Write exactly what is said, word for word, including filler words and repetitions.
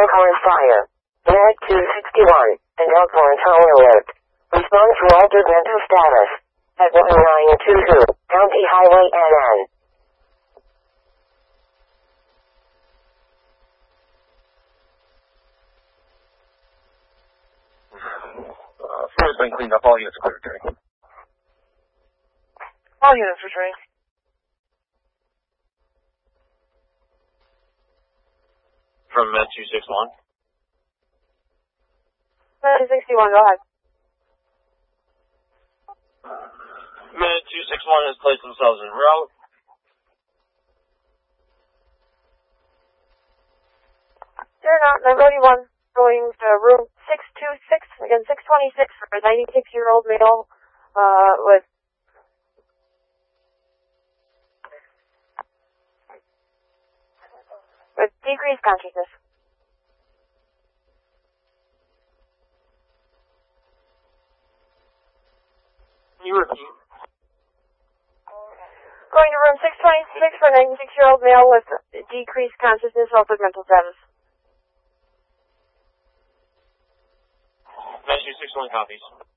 Elkhorn Fire. Med two sixty-one, and Elkhorn Tower Alert. Response to altered mental status. At one nine two two, County Highway N N. Uh, floor's been cleaned up. All units clear, Terry. All units returning. From Med two sixty-one. Med two sixty-one, go ahead. Med two sixty-one has placed themselves en route. They're not. nine thirty-one, going to room six two six, again, six twenty-six for a ninety-six-year-old male, uh, with with decreased consciousness. Can you repeat? Going to room six twenty-six for a ninety-six-year-old male with decreased consciousness, altered mental status. Med two sixty-one copies.